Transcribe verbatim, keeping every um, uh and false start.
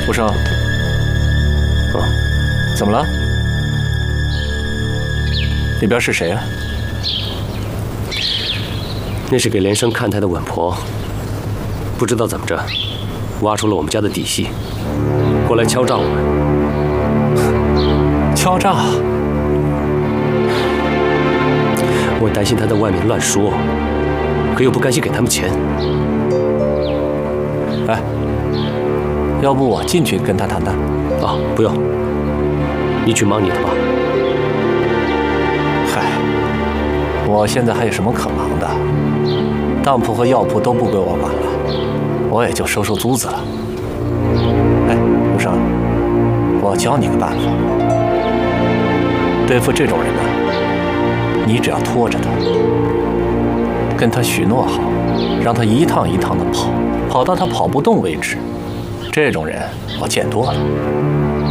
无生， 啊， 怎么了？那边是谁啊？ 那是给连生看台的稳婆，不知道怎么着，挖出了我们家的底细，过来敲诈我们。 敲诈？ 我担心他在外面乱说，可又不甘心给他们钱。 哎，要不我进去跟他谈谈？ 啊，不用，你去忙你的吧。 嗨，我现在还有什么可忙的？当铺和药铺都不归我管了，我也就收收租子了。哎，无生，我教你个办法，对付这种人呢，你只要拖着他，跟他许诺好，让他一趟一趟的跑，跑到他跑不动为止。这种人我见多了。